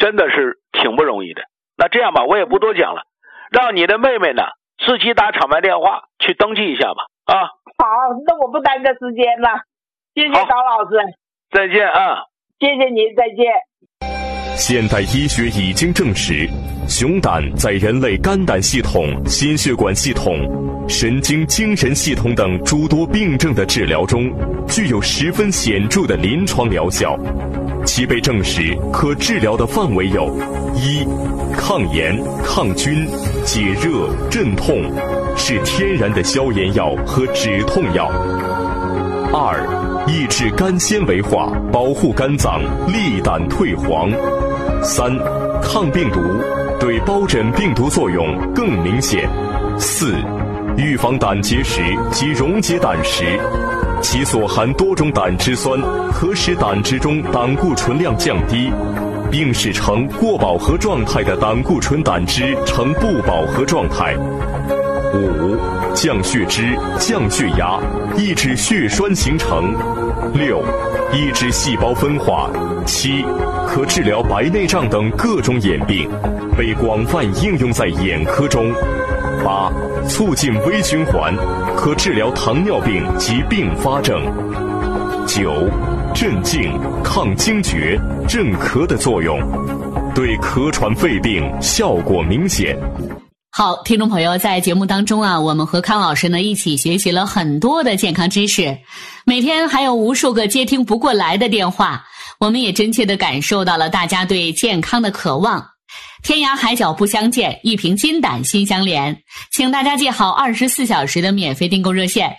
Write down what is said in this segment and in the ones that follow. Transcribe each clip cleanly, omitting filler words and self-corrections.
真的是挺不容易的。那这样吧，我也不多讲了，让你的妹妹呢自己打厂牌电话去登记一下吧。啊， 好，那我不耽搁时间了，谢谢高老师， 再见啊， 谢谢您，再见。 现代医学已经证实，熊胆在人类肝胆系统、心血管系统、神经精神系统等诸多病症的治疗中，具有十分显著的临床疗效。其被证实可治疗的范围有：一、抗炎、抗菌、解热、镇痛，是天然的消炎药和止痛药；二、抑制肝纤维化，保护肝脏，利胆退黄；三、抗病毒，对疱疹病毒作用更明显；四、预防胆结石及溶解胆石，其所含多种胆汁酸可使胆汁中胆固醇量降低，并使呈过饱和状态的胆固醇胆汁呈不饱和状态。五、降血脂、降血压，抑制血栓形成。六、抑制细胞分化。七、可治疗白内障等各种眼病，被广泛应用在眼科中。八、促进微循环，可治疗糖尿病及并发症。九、镇静、抗惊厥、镇咳的作用，对咳喘肺病效果明显。 好，听众朋友，在节目当中啊，我们和康老师呢一起学习了很多的健康知识，每天还有无数个接听不过来的电话，我们也真切地感受到了大家对健康的渴望。天涯海角不相见，一瓶金胆心相连，请大家记好24小时的免费订购热线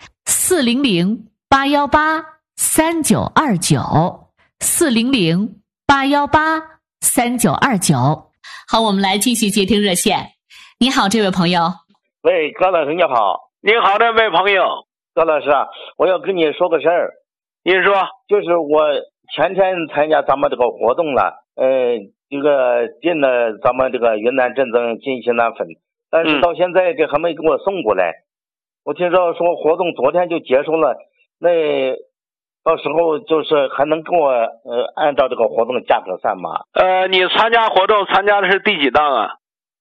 400-818-3929，400-818-3929。好，我们来继续接听热线。你好，这位朋友。 喂，高老师你好。 你好，这位朋友。 高老师啊，我要跟你说个事儿。 您说。 就是我前天参加咱们这个活动了，这个进了咱们这个云南镇增金心丹粉，但是到现在这还没给我送过来。我听说活动昨天就结束了，那到时候就是还能给我按照这个活动价格算吗？ 你参加活动参加的是第几档啊？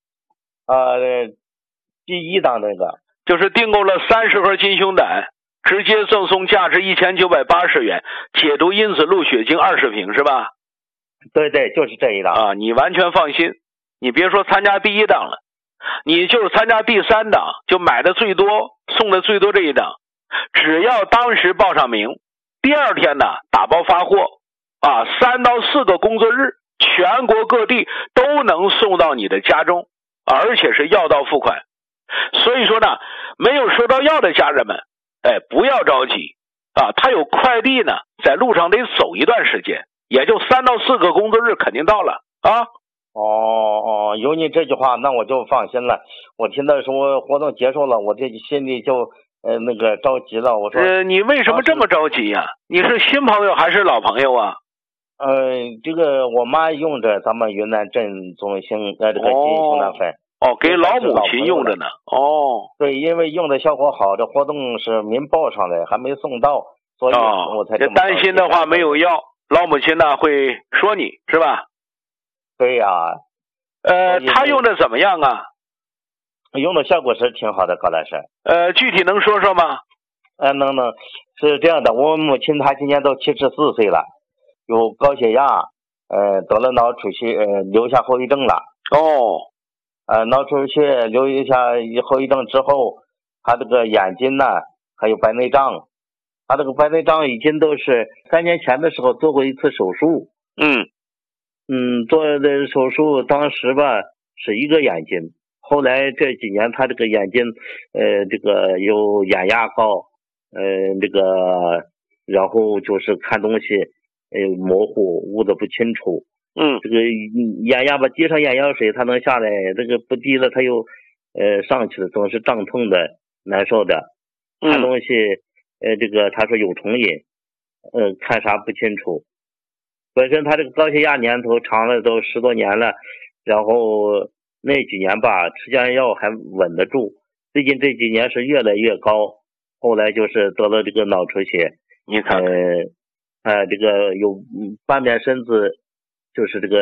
第一档那个， 就是订购了30盒金胸胆，直接赠送价值1980元解毒因子露血精20瓶是吧？ 对对，就是这一档啊，你完全放心，你别说参加第一档了，你就是参加第3档，就买的最多送的最多这一档，只要当时报上名，第二天呢打包发货啊，3到4个工作日，全国各地都能送到你的家中，而且是药到付款。所以说呢，没有收到药的家人们，不要着急啊，他有快递呢，在路上得走一段时间，也就3到4个工作日肯定到了啊。 有你这句话，那我就放心了。我听到说活动结束了，我这心里就那个着急了。我说， 你为什么这么着急呀？你是新朋友还是老朋友啊？ 这个我妈用着咱们云南镇中兴这个金胸丹粉。 给老母亲用着呢。 对，因为用的效果好，这活动是您报上的，还没送到，所以我才这么担心的话没有药，老母亲呢会说你是吧？ 对呀。 他用的怎么样啊？ 用的效果是挺好的，高老师。 具体能说说吗？ 能，是这样的，我母亲她今年都74岁了，有高血压，得了脑出血，留下后遗症了。脑出血留下后遗症之后，他这个眼睛呢还有白内障，他这个白内障已经都是3年前的时候做过一次手术。做的手术当时吧是一个眼睛，后来这几年他这个眼睛这个有眼压高，这个然后就是看东西模糊，捂得不清楚。这个眼压吧，滴上眼药水它能下来，这个不滴了它又上去了，总是胀痛的，难受的。看东西这个他说有重瘾，看啥不清楚。本身他这个高血压年头长了都10多年了，然后那几年吧吃降压药还稳得住，最近这几年是越来越高，后来就是得了这个脑出血。 你看这个有半边身子就是这个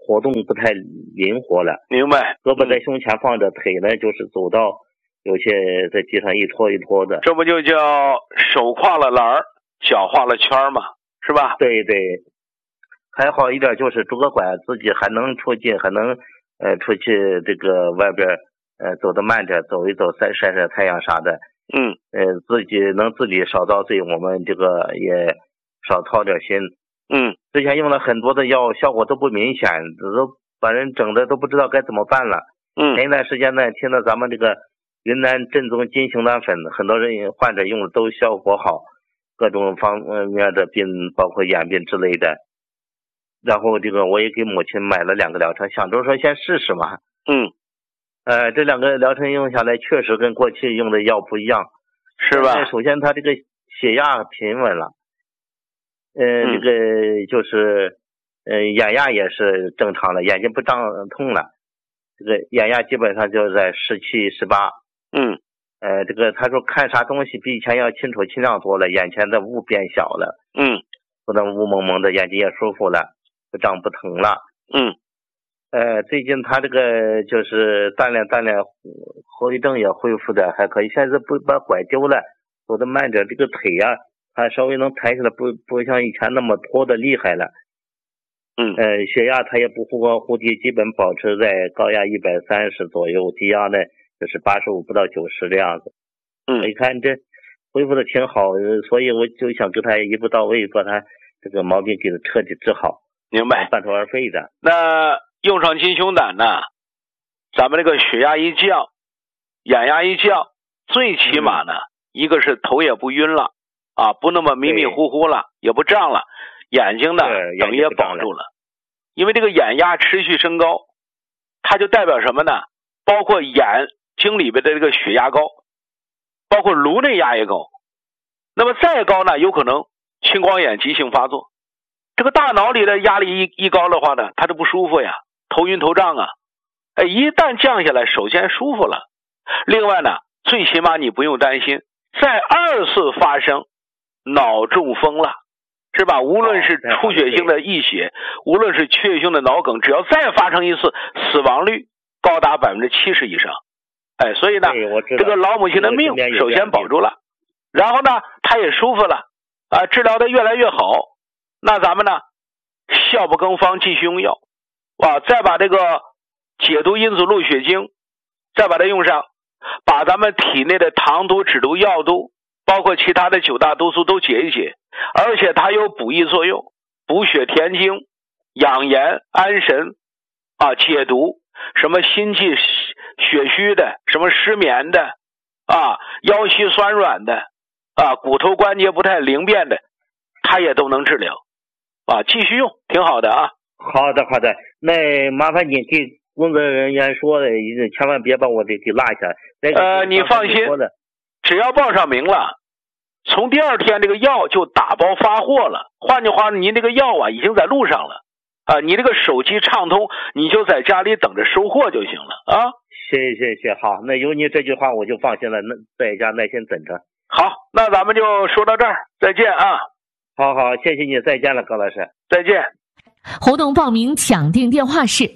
活动不太灵活了。 明白。 胳膊在胸前放着，腿呢就是走到有些在地上一拖一拖的。 这不就叫手跨了栏，脚画了圈吗？是吧？ 对对。还好一点就是拄个拐，自己还能出去，还能出去这个外边走得慢点，走一走，晒晒太阳啥的。自己能自己少遭罪，我们这个也少操点心。之前用了很多的药，效果都不明显，都把人整的都不知道该怎么办了。前一段时间呢，听到咱们这个云南正宗金熊胆粉，很多人患者用的都效果好，各种方面的病，包括眼病之类的。然后这个我也给母亲买了2个疗程，想着说先试试嘛。这2个疗程用下来，确实跟过去用的药不一样， 是吧？ 首先他这个血压平稳了，这个就是眼压也是正常了，眼睛不胀痛了，这个眼压基本上就在17、18。这个他说看啥东西比以前要清楚清亮多了，眼前的雾变小了，不能雾蒙蒙的，眼睛也舒服了，不胀不疼了。最近他这个就是锻炼，后遗症也恢复的还可以。现在不把拐丢了，走得慢点，这个腿啊，他稍微能抬起来，不像以前那么拖的厉害了。血压他也不忽高忽低，基本保持在高压130左右，低压呢就是85不到90这样子。你看这恢复的挺好，所以我就想跟他一步到位，把他这个毛病给他彻底治好。 明白， 半途而废的。 那用上金熊胆呢，咱们这个血压一降，眼压一降，最起码呢，一个是头也不晕了啊，不那么迷迷糊糊了，也不胀了，眼睛呢等于也保住了。因为这个眼压持续升高，它就代表什么呢？包括眼睛里边的这个血压高，包括颅内压也高。那么再高呢，有可能青光眼急性发作。这个大脑里的压力一高的话呢，它就不舒服呀，头晕头胀啊。一旦降下来，首先舒服了。另外呢，最起码你不用担心再2次发生脑中风了，是吧？无论是出血性的溢血，无论是缺血性的脑梗，只要再发生一次，死亡率高达70%以上。所以呢，这个老母亲的命首先保住了，然后呢，她也舒服了啊，治疗的越来越好。那咱们呢，效不更方，继续用药再把这个解毒因子鹿血精再把它用上，把咱们体内的糖毒、脂毒、药毒，包括其他的9大毒素都解一解，而且它有补益作用，补血填精、养颜安神解毒，什么心悸血虚的，什么失眠的腰膝酸软的骨头关节不太灵便的，它也都能治疗继续用，挺好的啊。 好的，那麻烦你给工作人员说的，千万别把我给落下。 你放心，只要报上名了，从第2天这个药就打包发货了。换句话，您这个药已经在路上了你这个手机畅通，你就在家里等着收货就行了啊。 谢，好，那有你这句话我就放心了，那在家耐心等着。 好，那咱们就说到这儿，再见啊。 好，谢谢你，再见了，高老师， 再见。 活动报名抢订电话是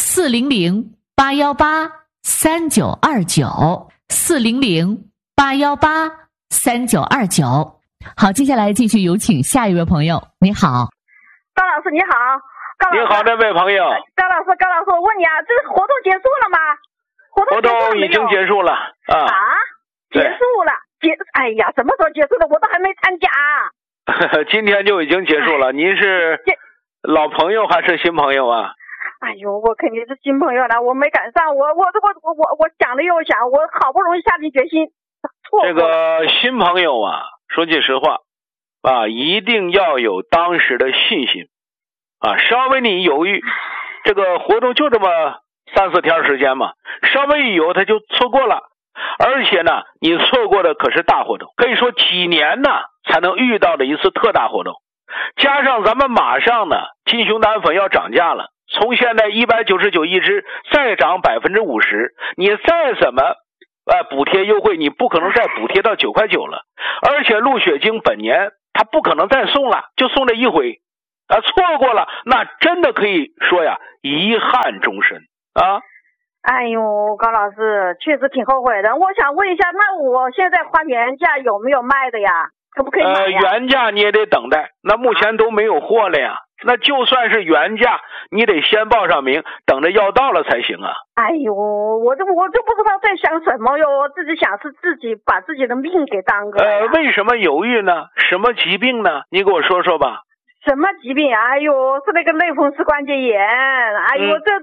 400-818-3929，400-818-3929。好，接下来继续有请下一位朋友。你好， 高老师你好。 你好，这位朋友。 高老师，我问你这个活动结束了吗？ 活动已经结束了结束了。哎呀，什么时候结束的？我都还没参加。 今天就已经结束了。您是老朋友还是新朋友啊？ 哎呦，我肯定是新朋友了，我没赶上。我想了又想，我好不容易下定决心，错过了。 这个新朋友说句实话一定要有当时的信心稍微你犹豫，这个活动就这么3、4天时间嘛，稍微一犹他就错过了。而且呢，你错过的可是大活动，可以说几年呢才能遇到的一次特大活动。加上咱们马上呢，金熊胆粉要涨价了，从现在199一支再涨50%，你再怎么补贴优惠，你不可能再补贴到9块9了。而且鹿血精本年它不可能再送了，就送这一回啊，错过了，那真的可以说呀，遗憾终身啊。 哎呦，高老师，确实挺后悔的。我想问一下，那我现在花原价有没有卖的呀？可不可以买呀？ 原价你也得等待，那目前都没有货了呀。那就算是原价，你得先报上名，等着要到了才行啊。 哎呦，我就不知道在想什么哟，我自己想是自己把自己的命给耽搁了。 为什么犹豫呢？什么疾病呢？你给我说说吧。 什么疾病？哎呦，是那个类风湿关节炎。哎呦，这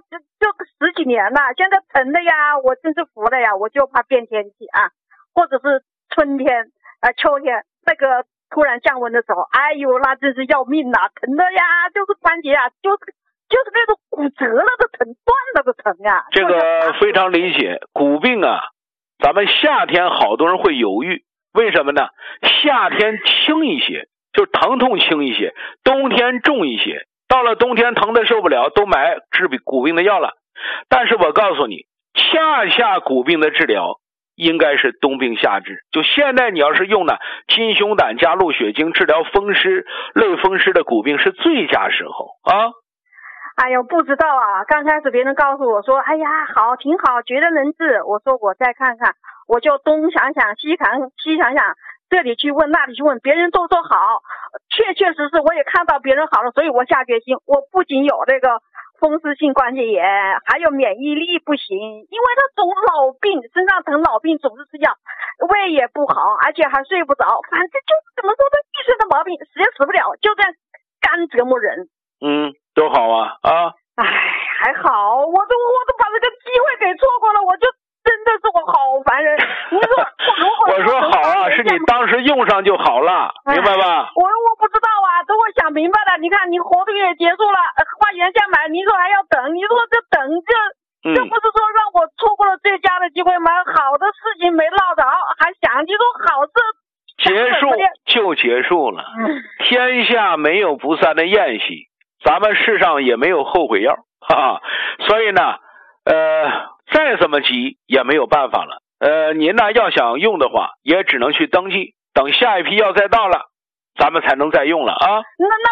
10几年了，现在疼的呀，我真是服了呀。我就怕变天气啊，或者是春天秋天那个突然降温的时候，哎呦，那真是要命啊，疼的呀，就是关节啊，就是那种骨折了的疼，断了的疼呀。 这个非常理解，骨病啊，咱们夏天好多人会犹豫，为什么呢？夏天轻一些，就是疼痛轻一些，冬天重一些，到了冬天疼的受不了，都买治骨病的药了。但是我告诉你，恰恰骨病的治疗应该是冬病夏治。就现在你要是用呢金熊胆加鹿血精治疗风湿、类风湿的骨病是最佳时候啊。 哎呦，不知道啊，刚开始别人告诉我说，哎呀，好，挺好，觉得能治。我说我再看看，我就东想想西想想，这里去问那里去问，别人都说好，确实我也看到别人好了，所以我下决心，我不仅有这个风湿性关节炎，还有免疫力不行，因为他总老病，身上疼老病，总是吃药，胃也不好，而且还睡不着，反正就是怎么说呢，一身的毛病，死也死不了，就这样干折磨人。 多好啊啊！ 哎，还好，我都把这个机会给错过了，我就真的是我好烦人。你说我说好啊，是你当时用上就好了，明白吧？ 我不知道啊，等我想明白了。你看，你活动也结束了，花原价买，你说还要等，你说这等这不是说让我错过了最佳的机会吗？好的事情没落着，还想你说好事结束就结束了。天下没有不散的宴席。咱们世上也没有后悔药，所以呢，再怎么急也没有办法了。您呢要想用的话，也只能去登记，等下一批药再到了，咱们才能再用了啊。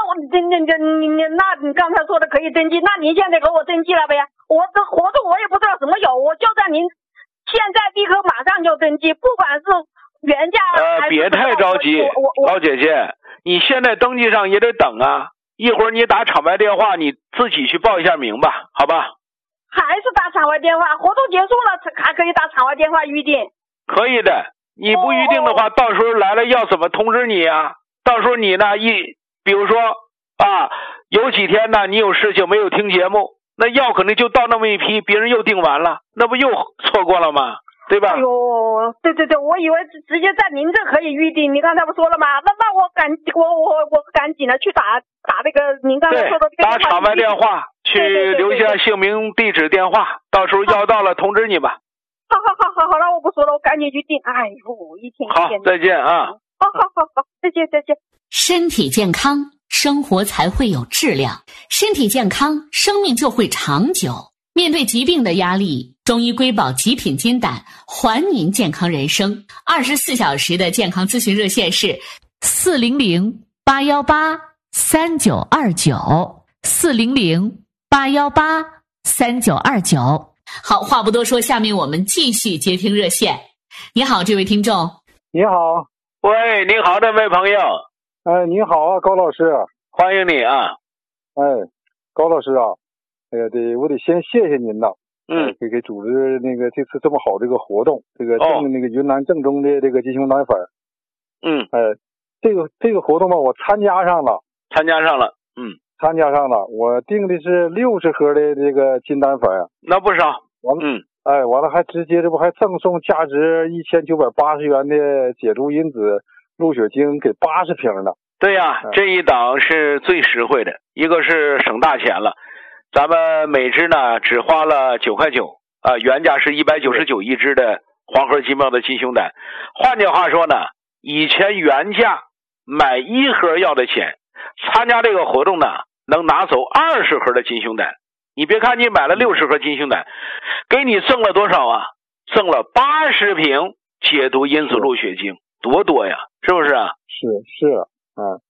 那你刚才说的可以登记，那您现在给我登记了呗？我这活动我也不知道什么有，我就在您现在立刻马上就登记，不管是原价别太着急，老姐姐，你现在登记上也得等啊。一会儿你打场外电话，你自己去报一下名吧，好吧？ 还是打场外电话？活动结束了还可以打场外电话预定？ 可以的，你不预定的话，到时候来了要怎么通知你啊？到时候你呢，比如说有几天呢，你有事情没有听节目，那药可能就到那么一批，别人又订完了，那不又错过了吗？对吧？ 哎呦，对，我以为直接在您这可以预定，你刚才不说了吗？那我赶紧的去打那个您刚才说的这个打场外电话，去留下姓名、地址、电话，到时候药到了通知你吧。 好了，我不说了，我赶紧去订。哎呦，一天好，再见啊！ 好，再见。 身体健康，生活才会有质量；身体健康，生命就会长久。面对疾病的压力，中医瑰宝极品金胆还您健康人生。24小时的健康咨询热线是400-818-3929，400-818-3929。好，话不多说，下面我们继续接听热线。你好，这位听众。 你好。 喂，你好，这位朋友。 你好啊，高老师。 欢迎你啊。 高老师啊。我得先谢谢您呐，给组织那个这次这么好这个活动，这个那个云南正宗的这个金熊胆粉，这个活动吧，我参加上了，我订的是60盒的这个金胆粉， 那不少， 完了还直接这不还赠送价值1980元的解毒因子鹿血精给80瓶呢。 对呀，这一档是最实惠的，一个是省大钱了。咱们每支呢只花了9块9原价是199一支的黄河金茂的金熊胆。换句话说呢，以前原价买1盒药的钱，参加这个活动呢能拿走20盒的金熊胆。你别看你买了60盒金熊胆，给你赠了多少啊？赠了80瓶解毒因子鹿血精，多呀，是不是啊？ 是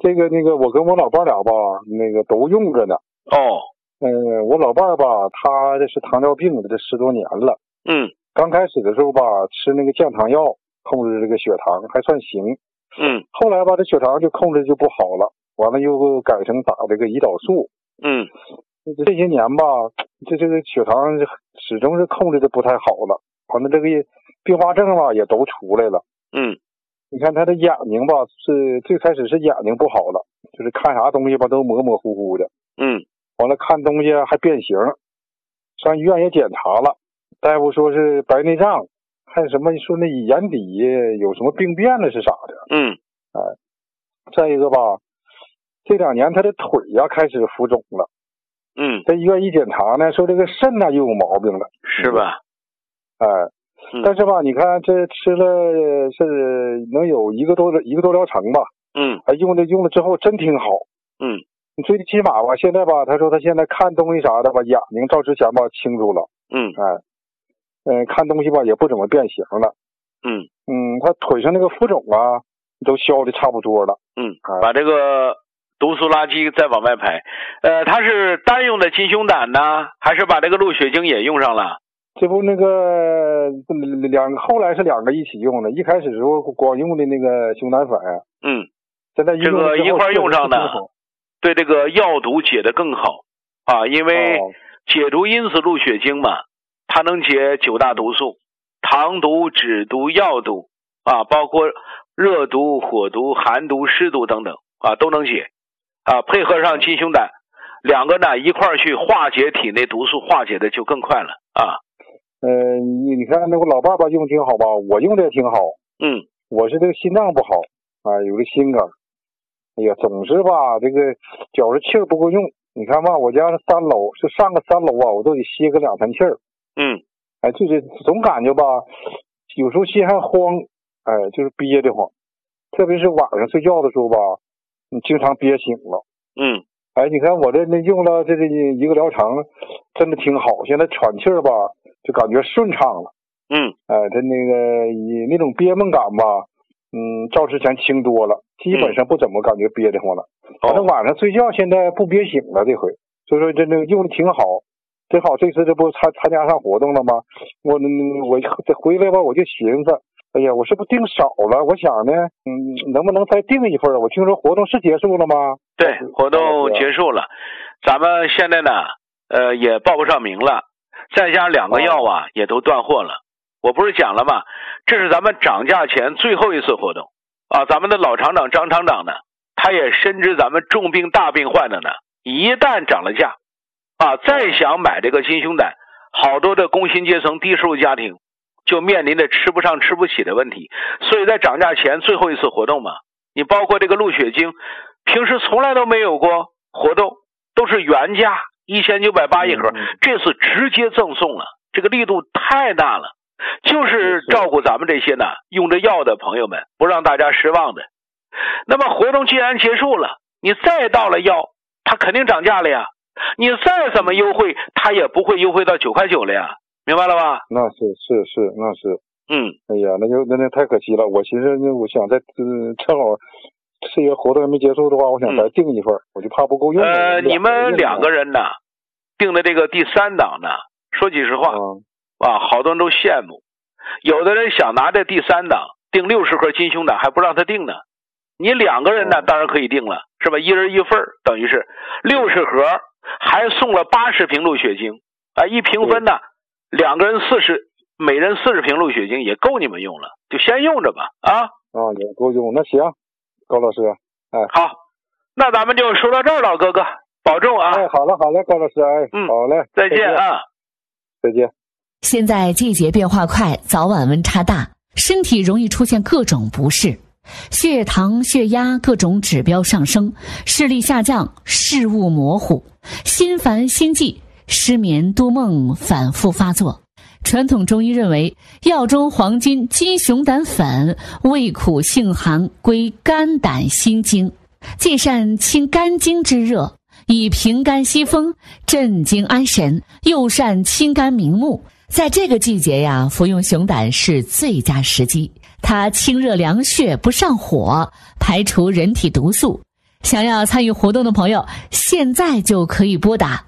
这个我跟我老伴俩吧，都用着呢。我老伴吧，他这是糖尿病的，这10多年了。刚开始的时候吧，吃那个降糖药控制这个血糖还算行。后来吧，这血糖就控制就不好了，完了又改成打这个胰岛素。这些年吧，这个血糖始终是控制的不太好了，完了这个并发症吧也都出来了。你看他的眼睛吧，是最开始是眼睛不好了，就是看啥东西吧都模模糊糊的。完了看东西还变形，上医院也检查了，大夫说是白内障，还什么说那眼底有什么病变了是啥的。再一个吧，这2年他的腿呀开始浮肿了。在医院一检查呢，说这个肾呢又有毛病了， 是吧？ 但是吧，你看这吃了是能有一个多疗程吧。用了之后真挺好。最起码吧，现在吧，他说他现在看东西啥的吧，眼睛照之前吧清楚了。看东西吧也不怎么变形了。他腿上那个浮肿啊都消的差不多了。 把这个毒素垃圾再往外排。他是单用的金胸胆呢，还是把这个鹿血精也用上了？ 这不后来是2个一起用的，一开始时候光用的那个熊胆粉。现在这个一块用上的，对这个药毒解得更好啊，因为解毒因子鹿血精嘛，它能解9大毒素，糖毒、脂毒、药毒啊，包括热毒、火毒、寒毒、湿毒等等啊，都能解啊。配合上金胸胆，2个呢一块去化解体内毒素，化解的就更快了啊。 你看那个老爸爸用挺好吧，我用的也挺好。我是这个心脏不好啊，有个心梗。哎呀，总是吧这个觉着气儿不够用。你看吧，我家是3楼，是上个3楼啊，我都得歇个2、3气儿。就是总感觉吧，有时候心还慌，就是憋得慌，特别是晚上睡觉的时候吧，你经常憋醒了。你看我这用了这1个疗程，真的挺好，现在喘气儿吧就感觉顺畅了。他那种憋闷感吧，照之前轻多了，基本上不怎么感觉憋得慌了。反正晚上睡觉现在不憋醒了，这回所以说这用的挺好。正好这次这不参加上活动了吗？我这回来吧，我就寻思，哎呀，我是不是订少了？我想呢，能不能再订一份？我听说活动是结束了吗？ 对，活动结束了，咱们现在呢，也报不上名了，再加2个药啊，也都断货了。我不是讲了吗？这是咱们涨价前最后一次活动啊！咱们的老厂长张厂长呢，他也深知咱们重病大病患的呢，一旦涨了价啊，再想买这个金胸胆，好多的工薪阶层、低收入家庭就面临着吃不上、吃不起的问题。所以在涨价前最后一次活动嘛，你包括这个鹿血精，平时从来都没有过活动，都是原价1980一盒，这次直接赠送了，这个力度太大了，就是照顾咱们这些呢用着药的朋友们，不让大家失望的。那么活动既然结束了，你再到了药，它肯定涨价了呀。你再怎么优惠，它也不会优惠到9.9块了呀，明白了吧？ 那是，那是。哎呀，那太可惜了。我寻思，我想再正好这个活动还没结束的话，我想再订一份，我就怕不够用。 你们2个人呢，订的这个第3档呢，说句实话好多人都羡慕，有的人想拿这第3档订60盒金胸胆还不让他订呢。你2个人呢，当然可以订了，是吧？一人1份，等于是60盒，还送了80瓶鹿血精啊！一平分呢，2个人40，每人40瓶鹿血精也够你们用了，就先用着吧啊！ 也够用。那行，高老师， 好，那咱们就说到这儿了，哥哥，保重啊！ 好了，高老师，好嘞， 再见啊！ 再见。 现在季节变化快，早晚温差大，身体容易出现各种不适。血糖、血压各种指标上升，视力下降，视物模糊，心烦心悸，失眠多梦反复发作。传统中医认为，药中黄金金熊胆粉味苦性寒，归肝胆心经，既善清肝经之热，以平肝息风，镇惊安神，又善清肝明目。在这个季节呀，服用熊胆是最佳时机。它清热凉血，不上火，排除人体毒素， 想要参与活动的朋友，现在就可以拨打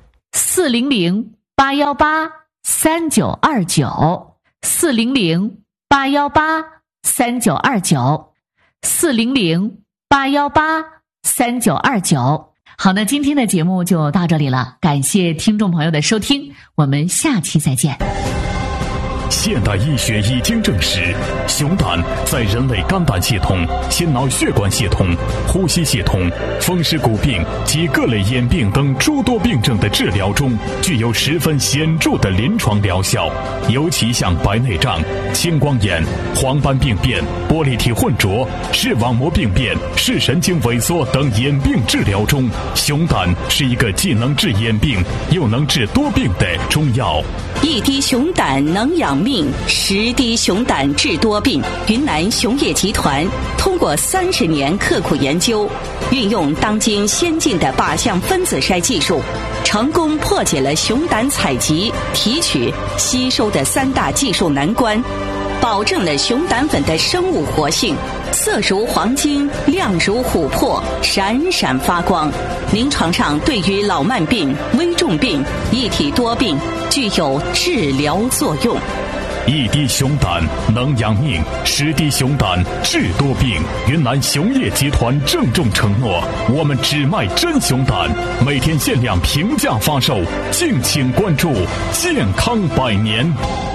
400-818-3929，400-818-3929。好，那今天的节目就到这里了，感谢听众朋友的收听，我们下期再见。 现代医学已经证实，熊胆在人类肝胆系统、心脑血管系统、呼吸系统、风湿骨病及各类眼病等诸多病症的治疗中，具有十分显著的临床疗效。尤其像白内障、青光眼、黄斑病变、玻璃体混浊、视网膜病变、视神经萎缩等眼病治疗中，熊胆是一个既能治眼病又能治多病的中药。 一滴熊胆能养命，10滴熊胆治多病。云南熊业集团通过30年刻苦研究，运用当今先进的靶向分子筛技术，成功破解了熊胆采集、提取、吸收的3大技术难关，保证了熊胆粉的生物活性，色如黄金，亮如琥珀，闪闪发光。临床上对于老慢病、危重病、一体多病具有治疗作用。 一滴熊胆能养命，10滴熊胆治多病。云南熊业集团郑重承诺，我们只卖真熊胆，每天限量平价发售，敬请关注。健康百年。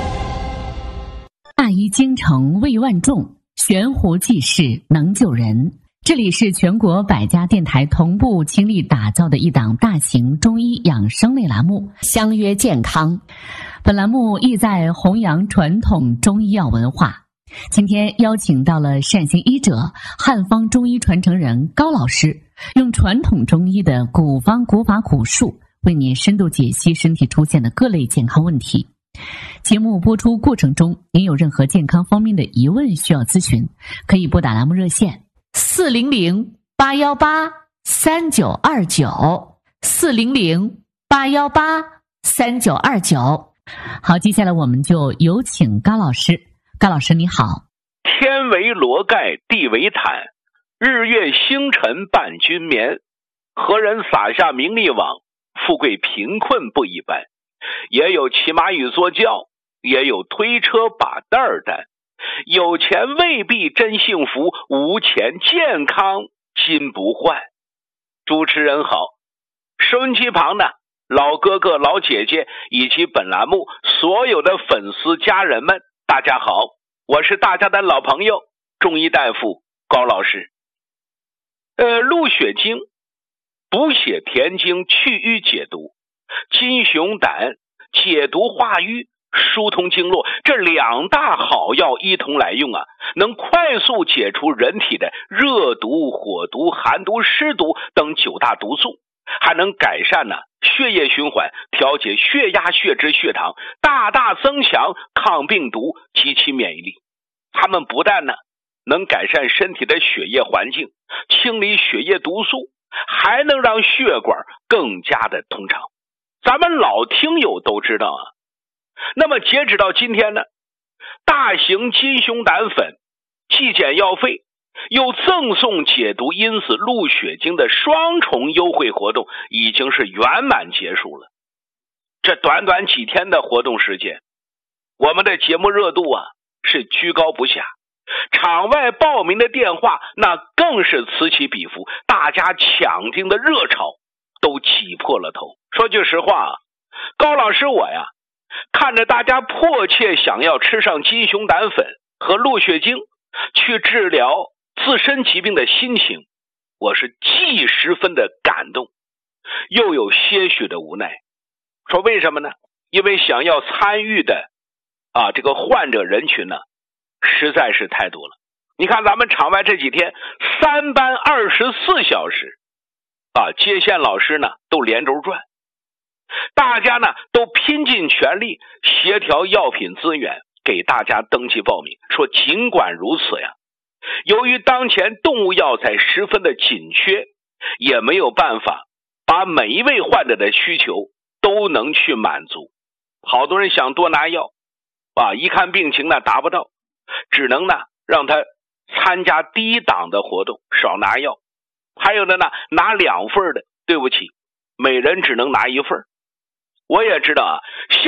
大医精诚为万众，悬壶济世能救人。这里是全国100家电台同步倾力打造的一档大型中医养生类栏目，相约健康。本栏目意在弘扬传统中医药文化。今天邀请到了善行医者、汉方中医传承人高老师，用传统中医的古方古法古术，为您深度解析身体出现的各类健康问题。节目播出过程中，您有任何健康方面的疑问需要咨询，可以拨打栏目热线400-818-3929，400-818-3929。好，接下来我们就有请高老师。高老师你好。 天为罗盖，地为毯，日月星辰伴君眠。何人撒下名利网，富贵贫困不一般。也有骑马与坐轿，也有推车把担儿担。有钱未必真幸福，无钱健康金不换。主持人好，收音机旁的老哥哥老姐姐以及本栏目所有的粉丝家人们，大家好，我是大家的老朋友中医大夫高老师。鹿血经、补血填精、去瘀解毒，金熊胆解毒化瘀、疏通经络，这2大好药一同来用啊，能快速解除人体的热毒、火毒、寒毒、湿毒等9大毒素，还能改善血液循环，调节血压、血脂、血糖，大大增强抗病毒及其免疫力。它们不但能改善身体的血液环境，清理血液毒素，还能让血管更加的通畅。咱们老听友都知道啊。那么截止到今天呢，大型金熊胆粉既减药费又赠送解毒因子鹿血经的双重优惠活动已经是圆满结束了。这短短几天的活动时间，我们的节目热度是居高不下，场外报名的电话那更是此起彼伏，大家抢订的热潮都挤破了头。说句实话高老师我看着大家迫切想要吃上金熊胆粉和鹿血经去治疗自身疾病的心情，我是既十分的感动，又有些许的无奈。说为什么呢？因为想要参与的这个患者人群实在是太多了。你看咱们场外这几天3班24小时接线老师都连轴转，大家都拼尽全力协调药品资源，给大家登记报名。说尽管如此由于当前动物药材十分的紧缺，也没有办法把每一位患者的需求都能去满足。好多人想多拿药一看病情达不到，只能让他参加低档的活动，少拿药。 还有的呢拿2份的，对不起，每人只能拿1份。我也知道啊，